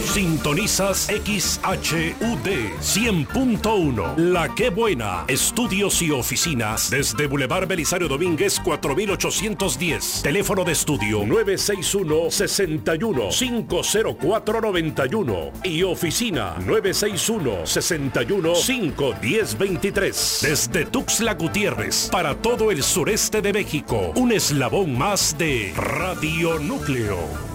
Sintonizas XHUD 100.1. La Que Buena. Estudios y oficinas desde Boulevard Belisario Domínguez 4810. Teléfono de estudio 961-61-50491 y oficina 961-61-51023. Desde Tuxtla Gutiérrez para todo el sureste de México. Un eslabón más de Radio Núcleo.